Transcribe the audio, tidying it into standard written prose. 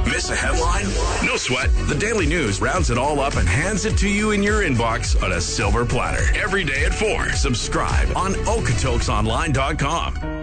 Miss a headline? No sweat. The Daily News rounds it all up and hands it to you in your inbox on a silver platter. Every day at 4. Subscribe on Okotoksonline.com.